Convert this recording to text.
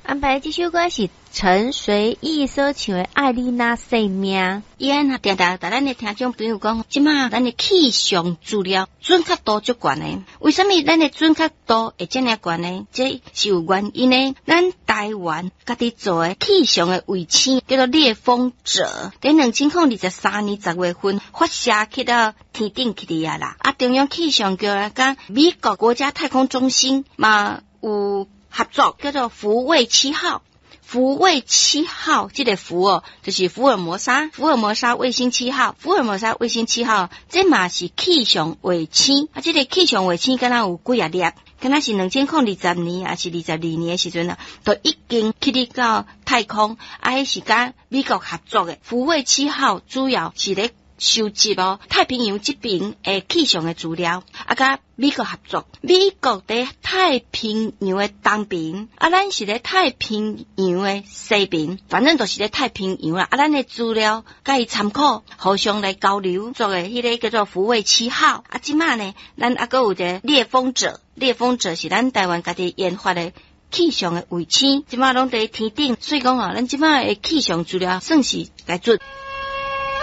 安排这首歌是陈随意所唱的《爱你那生命》。 伊安定定甲咱的听众朋友讲，即马咱的气象资料准确度足悬的。为什么咱的准确度会这么悬呢？这是有原因的。咱台湾家己做的气象的卫星叫做烈风者，在2023年10月份发射去到天顶去的啦。中央气象局甲美国国家太空中心嘛有合作，叫做福卫7号。福卫7号，这个福哦，就是福尔摩沙卫星7号，福尔摩沙卫星7号，这嘛是气象卫星。这个气象卫星敢若有几啊粒，敢若是2020年还是22年的时阵啊，都已经去到太空，迄是甲美国合作的。福卫7号主要是咧收集太平洋这边的气象的资料，甲美国合作。美国在太平洋的东边，咱是咧太平洋的西边，反正都是咧太平洋啦。咱的资料甲伊参考，互相来交流，做的迄个叫做福卫7号。即马呢，咱还有一个烈风者是咱台湾家己研发的气象的卫星，即马拢在天顶，所以讲咱即马的气象资料算是该准。